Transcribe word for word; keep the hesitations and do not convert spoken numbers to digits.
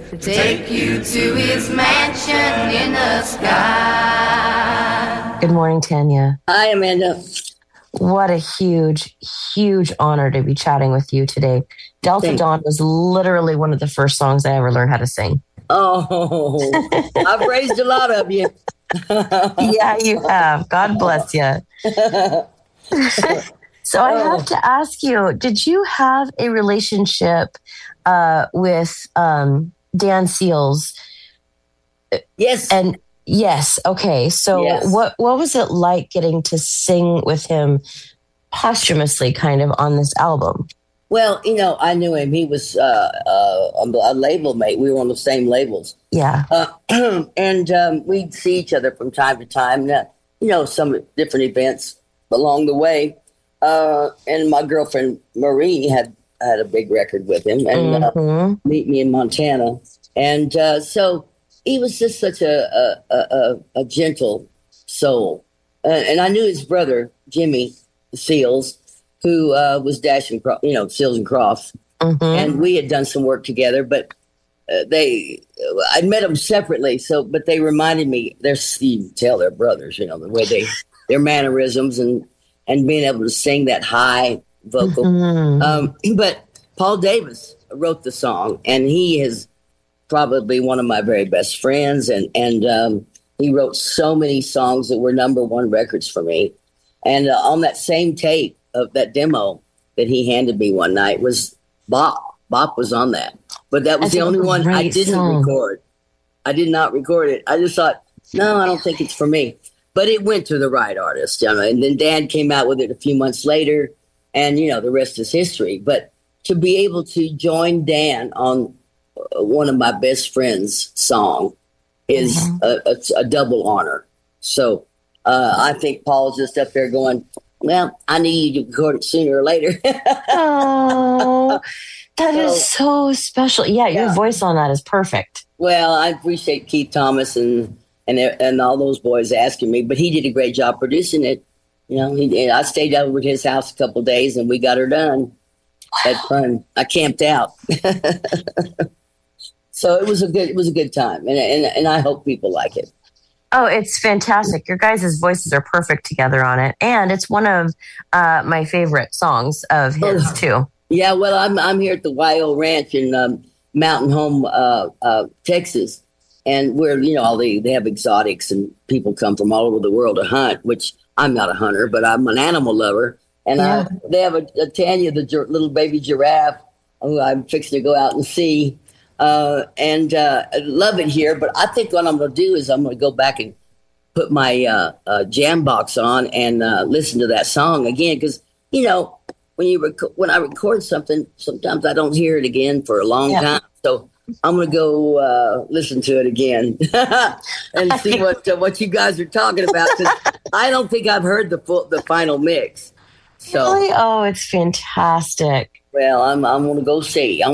Take you to his mansion in the sky. Good morning, Tanya. Hi, Amanda. What a huge, huge honor to be chatting with you today. Delta Thanks. Dawn was literally one of the first songs I ever learned how to sing. Oh, I've raised a lot of you. Yeah, you have. God bless you. So I have to ask you, did you have a relationship uh, with um, Dan Seals? Yes. And yes. Okay. So Yes. what, what was it like getting to sing with him posthumously kind of on this album? Well, you know, I knew him. He was uh, uh, a label mate. We were on the same labels. Yeah. Uh, and um, we'd see each other from time to time. Now, you know, some different events along the way. Uh, and my girlfriend, Marie, had, had a big record with him. And mm-hmm. uh, Meet Me in Montana. And uh, so he was just such a, a, a, a gentle soul. Uh, and I knew his brother, Jimmy Seals, who uh, was Dash and, you know, Seals and Crofts. Mm-hmm. And we had done some work together, but uh, they, I'd met them separately. So, but they reminded me, they're, you can tell they're brothers, you know, the way they, their mannerisms and, and being able to sing that high vocal. Mm-hmm. Um, but Paul Davis wrote the song, and he is probably one of my very best friends. And, and um, he wrote so many songs that were number one records for me. And uh, on that same tape of that demo that he handed me one night was Bop. Bop was on that. But that was That's the only one I didn't song. record. I did not record it. I just thought, no, I don't think it's for me. But it went to the right artist. You know? And then Dan came out with it a few months later. And, you know, the rest is history. But to be able to join Dan on uh, one of my best friends' song is mm-hmm. a, a, a double honor. So uh, I think Paul's just up there going, well, I need you to record it sooner or later. Oh, that so, is so special. Yeah, your yeah. voice on that is perfect. Well, I appreciate Keith Thomas and and and all those boys asking me, but he did a great job producing it. You know, he, I stayed over at his house a couple of days, and we got her done. Wow. Had fun. I camped out, so it was a good it was a good time, and and and I hope people like it. Oh, it's fantastic. Your guys' voices are perfect together on it. And it's one of uh, my favorite songs of his, oh, too. Yeah, well, I'm I'm here at the Y O Ranch in um, Mountain Home, uh, uh, Texas. And we're, you know, all the, they have exotics and people come from all over the world to hunt, which I'm not a hunter, but I'm an animal lover. And yeah. I, they have a, a Tanya, the gi- little baby giraffe, who I'm fixing to go out and see. Uh, and uh, I love it here, but I think what I'm going to do is I'm going to go back and put my uh, uh, jam box on and uh, listen to that song again. Because, you know, when you rec- when I record something, sometimes I don't hear it again for a long yeah. time. So I'm going to go uh, listen to it again and see what uh, what you guys are talking about. Because I don't think I've heard the full, the final mix. So, really? Oh, it's fantastic. Well, I'm I'm going to go see. I'm